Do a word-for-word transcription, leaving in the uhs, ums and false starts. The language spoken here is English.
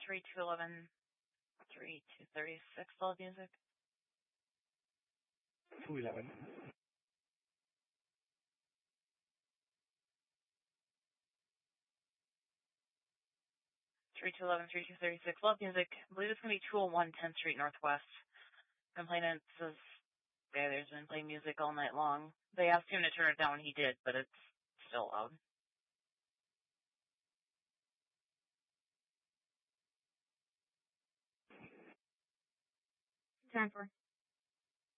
three two eleven three two thirty six. Loud music. two eleven. three two eleven three two thirty six. Loud music. I believe it's gonna be two oh one tenth Street Northwest. Complainant says, yeah, there's been playing music all night long. They asked him to turn it down, he did, but it's still loud. Time for